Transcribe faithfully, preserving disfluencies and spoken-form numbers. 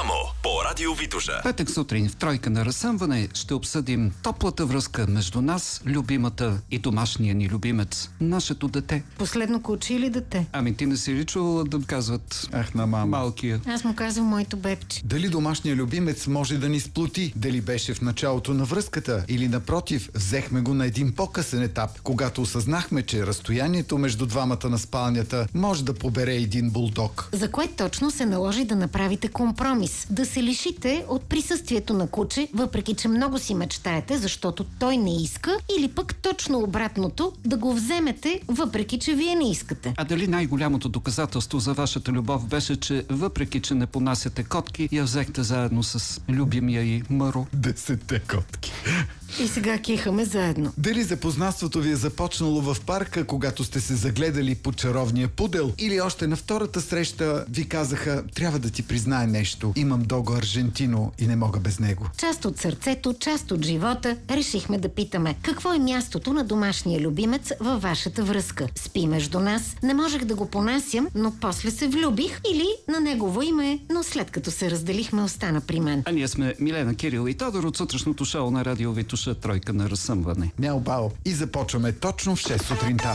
Само по Радио Витоша. Петък сутрин в Тройка на разсъмване ще обсъдим топлата връзка между нас, любимата и домашния ни любимец, нашето дете. Последно куче или дете? Ами ти не си ли чувала да казват Ах, на мама. малкия? Аз му казвам моето бебче. Дали домашният любимец може да ни сплоти? Дали беше в началото на връзката? Или напротив, взехме го на един по-късен етап, когато осъзнахме, че разстоянието между двамата на спалнята може да побере един булдог. За кое точно се наложи да направите компромис? Да се лишите от присъствието на куче, въпреки че много си мечтаете, защото той не иска, или пък точно обратното, да го вземете, въпреки че вие не искате. А дали най-голямото доказателство за вашата любов беше, че въпреки че не понасяте котки, я взехте заедно с любимия и Мъро? Десетте котки. И сега кихаме заедно. Дали запознанството ви е започнало в парка, когато сте се загледали по чаровния пудел? Или още на втората среща ви казаха: трябва да ти признае нещо, имам Дого Аржентино и не мога без него? Част от сърцето, част от живота, решихме да питаме: какво е мястото на домашния любимец във вашата връзка? Спи между нас, не можех да го понасям, но после се влюбих, или на негово име, но след като се разделихме, остана при мен. А ние сме Милена, Кирил и Тодор от сутрешното шоу на Радио Витоша, Тройка на разсъмване. Мяу бао. И започваме точно в шест сутринта.